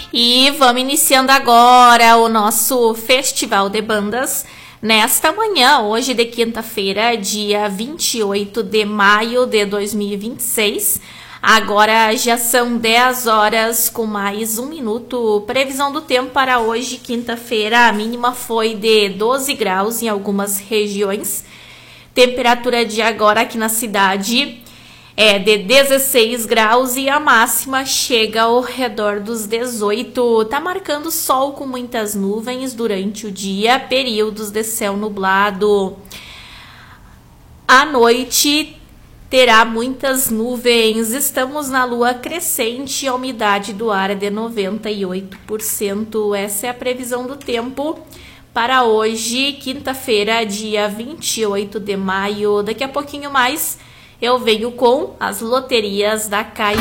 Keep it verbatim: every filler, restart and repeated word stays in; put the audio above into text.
E vamos iniciando agora o nosso Festival de Bandas nesta manhã, hoje de quinta-feira, dia vinte e oito de maio de dois mil e vinte e seis. Agora já são dez horas com mais um minuto. Previsão do tempo para hoje, quinta-feira, a mínima foi de doze graus em algumas regiões. Temperatura de agora aqui na cidade é de dezesseis graus e a máxima chega ao redor dos dezoito. Tá marcando sol com muitas nuvens durante o dia, períodos de céu nublado. À noite terá muitas nuvens. Estamos na lua crescente e a umidade do ar é de noventa e oito por cento. Essa é a previsão do tempo para hoje, quinta-feira, dia vinte e oito de maio. Daqui a pouquinho mais eu venho com as loterias da Caixa.